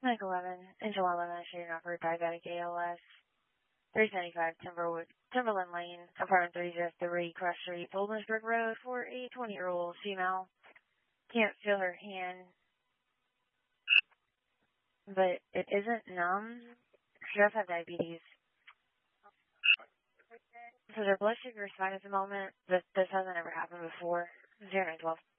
Mike 11, Angel 11, shooting off for diabetic ALS. 375 Timberland Lane, apartment 303, Cross Street, Oldensburg Road, for a 20-year-old female. Can't feel her hand, but it isn't numb. She does have diabetes. So their blood sugar is fine at the moment, but this hasn't ever happened before. 0912.